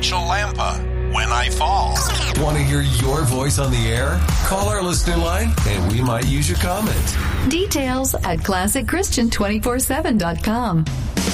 Rachel Lampa, When I Fall. Want to hear your voice on the air? Call our listener line and we might use your comment. Details at ClassicChristian247.com.